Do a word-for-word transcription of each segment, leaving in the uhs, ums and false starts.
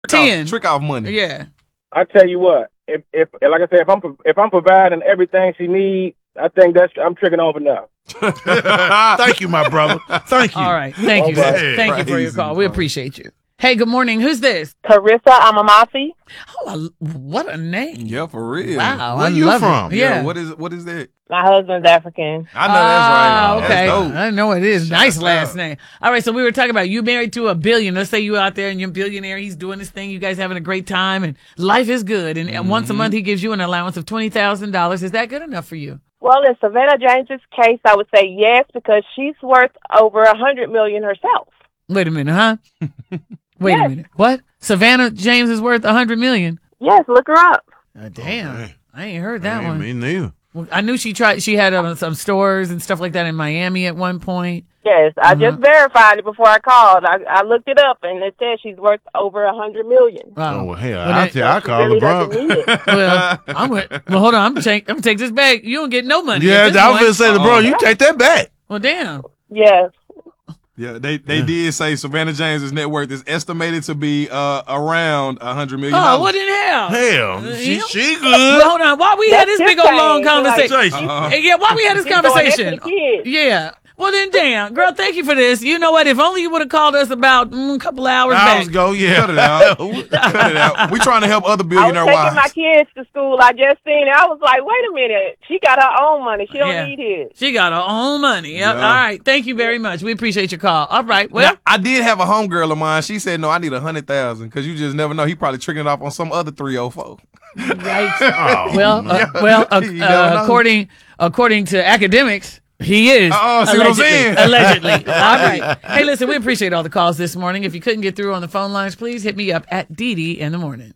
ten. Trick off money. Yeah. I tell you what, if if like I said, if I'm if I'm providing everything she needs, I think that's I'm tricking off enough. Thank you, my brother. Thank you. All right. Thank you. Okay. Thank you for your call. We appreciate you. Hey, good morning. Who's this? Carissa Amamasi. Oh, I, what a name. Yeah, for real. Wow. Where I you love from? It. Yeah. Yeah. What is what is that? My husband's African. I know that's right. Ah, okay. That's dope. I know it is. Shout Nice out. last name. All right, so we were talking about you married to a billion. Let's say you out there and you're a billionaire. He's doing his thing. You guys having a great time and life is good. And Mm-hmm. once a month he gives you an allowance of twenty thousand dollars. Is that good enough for you? Well, in Savannah James's case, I would say yes, because she's worth over a hundred million herself. Wait a minute, huh? Wait Yes. a minute. What? Savannah James is worth a hundred million. Yes, look her up. Uh, damn. Okay. I ain't heard that Hey, one. Me neither. Well, I knew she tried. She had um, some stores and stuff like that in Miami at one point. Yes, I Mhm. just verified it before I called. I, I looked it up, and it says she's worth over a hundred million. Wow. Oh, well, hell, Well, I that- tell I She call really LeBron. doesn't need it. Well, I'm with, well. Hold on. I'm gonna take. I'm gonna take this back. You don't get no money. Yeah, at this I was point. going to say, LeBron, you take that back. Well, damn. Yes. Yeah, they they did say Savannah James's net worth is estimated to be uh around a hundred million. Oh, dollars. what in hell? Hell, Uh, she, yeah. she Well, good. hold on. Why we had That's this big his old long thing. So, like, conversation? Uh-huh. Hey, yeah, why we had this She's doing that for conversation? the kids. Yeah. Well, then, damn, girl, thank you for this. You know what? If only you would have called us about mm, a couple hours Hours back. ago, yeah. Cut it out. Cut it out. We trying to help other I was billionaire taking wives. my kids to school. I just seen it. I was like, wait a minute. She got her own money. She don't Yeah. need his. She got her own money. Yep. Yeah. All right. Thank you very much. We appreciate your call. All right. Well, Now, I did have a homegirl of mine. She said, no, I need a hundred thousand because you just never know. He probably tricking it off on some other three oh four. right. Oh, Well, uh, well, uh, You never uh, know. according according to academics, he is. Oh, see what I'm saying? Allegedly. All right. Hey, listen, we appreciate all the calls this morning. If you couldn't get through on the phone lines, please hit me up at Dee Dee in the morning.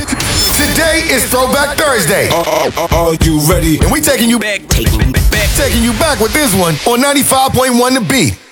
Today is Throwback Thursday. Are, are, are you ready? And we taking you back, taking you back, taking you back with this one on ninety-five point one The Beat.